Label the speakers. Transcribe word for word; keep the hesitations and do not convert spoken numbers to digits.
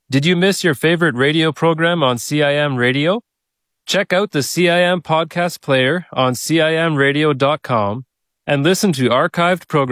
Speaker 1: Did you miss your favorite radio program on C I M Radio? Check out the C I M podcast player on C I M radio dot com and listen to archived programs